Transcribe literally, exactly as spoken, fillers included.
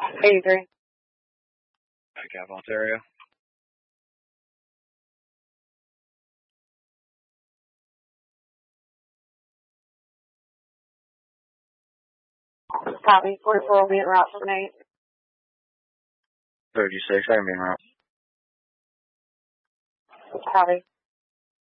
eighty-three. Cap Ontario. Copy. forty-four will be en route for eight. thirty-six, I am en route. Copy.